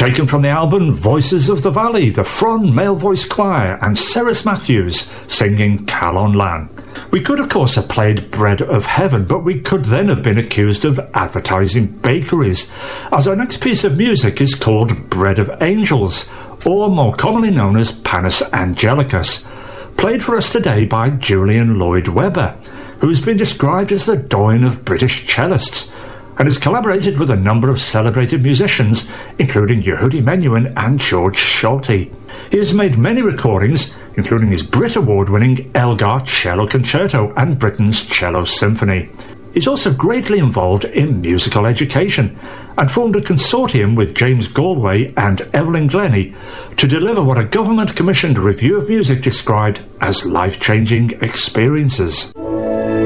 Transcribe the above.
taken from the album Voices of the Valley, the Fron Male Voice Choir and Cerys Matthews singing Calon Lan. We could of course have played Bread of Heaven, but we could then have been accused of advertising bakeries, as our next piece of music is called Bread of Angels, or more commonly known as Panis Angelicus, played for us today by Julian Lloyd Webber, who's been described as the Doyen of British cellists, and has collaborated with a number of celebrated musicians, including Yehudi Menuhin and George Solti. He has made many recordings, including his Brit Award-winning Elgar Cello Concerto and Britain's Cello Symphony. He's also greatly involved in musical education, and formed a consortium with James Galway and Evelyn Glennie to deliver what a government-commissioned review of music described as life-changing experiences.